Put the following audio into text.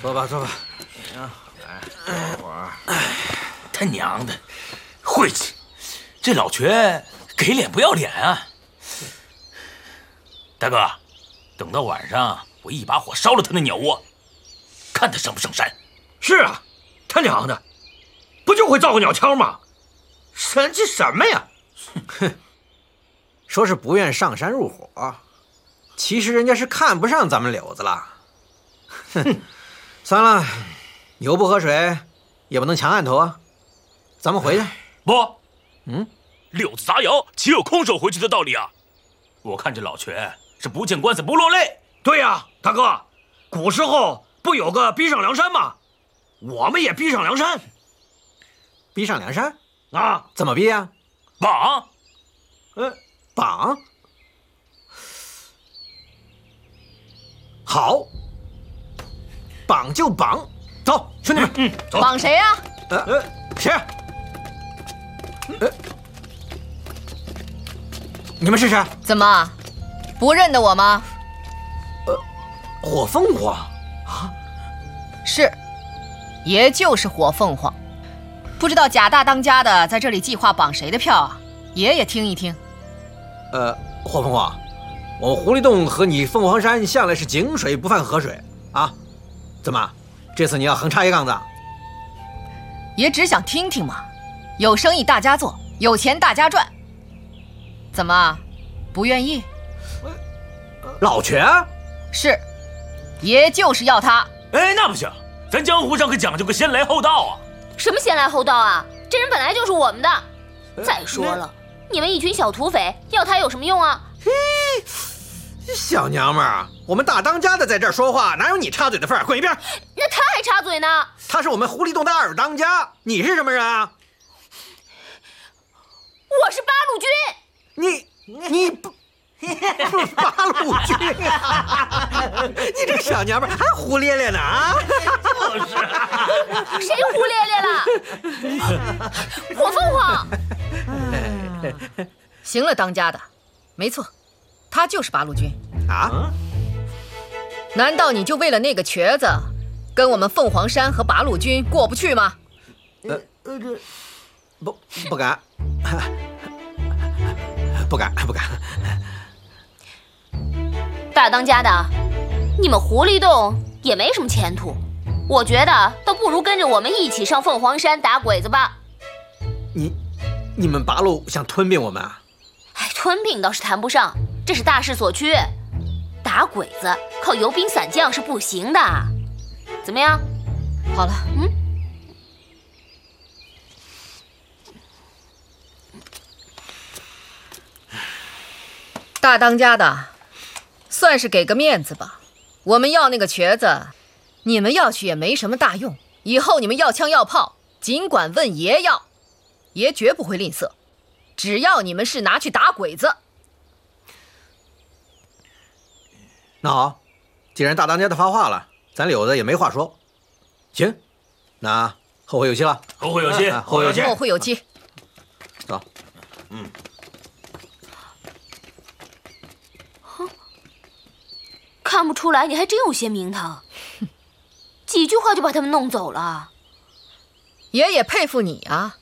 坐吧，坐吧。 他娘的，晦气！这老瘸给脸不要脸啊！大哥，等到晚上我一把火烧了他那鸟窝，看他上不上山。 是啊，他娘的，不就会造个鸟枪吗？神气什么呀？ 哼，说是不愿上山入伙，其实人家是看不上咱们柳子了。哼，算了，油不喝水，也不能强按头啊。咱们回去。 不，柳子砸窑，岂有空手回去的道理啊？我看这老瘸是不见棺材不落泪。 对呀，大哥，古时候不有个逼上梁山吗？我们也逼上梁山。 逼上梁山啊？ 怎么逼啊？ 绑？ 绑？好，绑就绑，走，兄弟们， 走。 绑谁呀？ 谁？你们是谁？ 怎么，不认得我吗？ 火凤凰啊？ 是，也就是火凤凰。不知道贾大当家的在这里计划绑谁的票啊？爷爷听一听。 火凤凰，我们狐狸洞和你凤凰山向来是井水不犯河水啊，怎么，这次你要横插一杠子？ 也只想听听嘛，有生意大家做，有钱大家赚。怎么，不愿意？ 老瘸？ 是，爷就是要他。 哎，那不行，咱江湖上可讲究个先来后到啊。 什么先来后到啊？这人本来就是我们的。再说了，你们一群小土匪，要他有什么用啊？ 小娘们儿，我们大当家的在这儿说话，哪有你插嘴的份儿？滚一边！ 那他还插嘴呢？ 他是我们狐狸洞的二当家，你是什么人啊？ 我是八路军。 你不八路军啊？你这个小娘们儿还胡咧咧呢啊！ 就是啊， 谁胡咧咧了？火凤凰。 行了，当家的，没错，他就是八路军啊！ 难道你就为了那个瘸子，跟我们凤凰山和八路军过不去吗？ 不敢，不敢。 大当家的，你们狐狸洞也没什么前途，我觉得倒不如跟着我们一起上凤凰山打鬼子吧。 你们八路想吞并我们啊？ 哎，吞并倒是谈不上，这是大势所趋。打鬼子靠游兵散将是不行的。怎么样？ 好了，大当家的，算是给个面子吧。我们要那个瘸子，你们要去也没什么大用。以后你们要枪要炮，尽管问爷要，爷绝不会吝啬。只要你们是拿去打鬼子。 那好，既然大当家的发话了，咱柳子也没话说。行，那后会有期了。 后会有期， 后会有期， 后会有期。 走。 看不出来你还真有些名堂，几句话就把他们弄走了。 爷也佩服你啊，